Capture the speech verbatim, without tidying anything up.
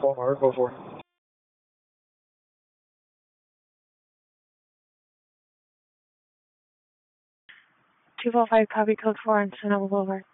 Four hard, four four. two four five, copy code four on Sonoma Boulevard.